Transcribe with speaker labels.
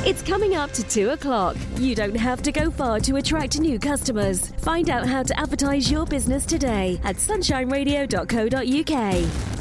Speaker 1: It's coming up to 2 o'clock. You don't have to go far to attract new customers. Find out how to advertise your business today at sunshineradio.co.uk.